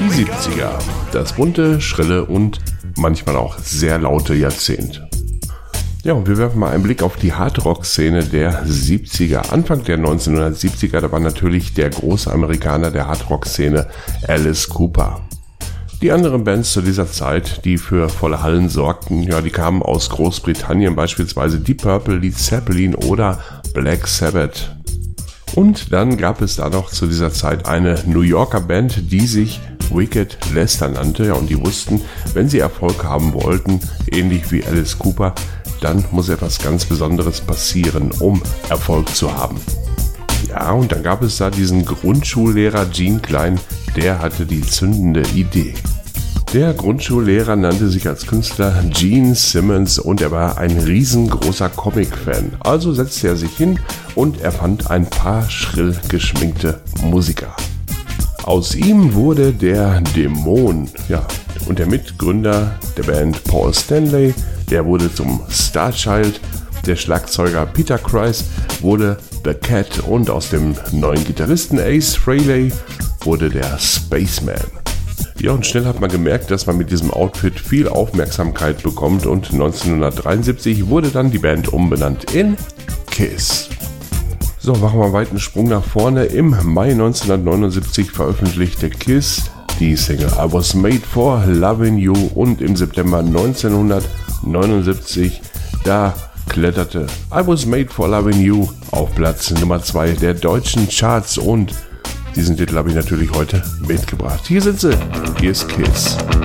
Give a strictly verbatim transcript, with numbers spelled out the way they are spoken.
Die siebziger, das bunte, schrille und manchmal auch sehr laute Jahrzehnt. Ja, und wir werfen mal einen Blick auf die Hardrock-Szene der siebziger. Anfang der neunzehnhundertsiebziger, da war natürlich der große Amerikaner der Hardrock-Szene Alice Cooper. Die anderen Bands zu dieser Zeit, die für volle Hallen sorgten, ja, die kamen aus Großbritannien, beispielsweise Deep Purple, Led Zeppelin oder Black Sabbath. Und dann gab es da noch zu dieser Zeit eine New Yorker Band, die sich Wicked Lester nannte. Ja, und die wussten, wenn sie Erfolg haben wollten, ähnlich wie Alice Cooper, dann muss etwas ganz Besonderes passieren, um Erfolg zu haben. Ja, und dann gab es da diesen Grundschullehrer Gene Klein, der hatte die zündende Idee. Der Grundschullehrer nannte sich als Künstler Gene Simmons und er war ein riesengroßer Comic-Fan. Also setzte er sich hin und erfand ein paar schrill geschminkte Musiker. Aus ihm wurde der Dämon, ja, und der Mitgründer der Band Paul Stanley, der wurde zum Starchild, der Schlagzeuger Peter Criss wurde The Cat und aus dem neuen Gitarristen Ace Frehley wurde der Spaceman. Ja, und schnell hat man gemerkt, dass man mit diesem Outfit viel Aufmerksamkeit bekommt und neunzehnhundertdreiundsiebzig wurde dann die Band umbenannt in Kiss. So, machen wir einen weiten Sprung nach vorne. Im Mai neunzehnhundertneunundsiebzig veröffentlichte Kiss die Single I Was Made for Loving You und im September neunzehnhundertneunundsiebzig, da kletterte I Was Made for Loving You auf Platz Nummer zwei der deutschen Charts und diesen Titel habe ich natürlich heute mitgebracht. Hier sind sie, hier ist Kiss.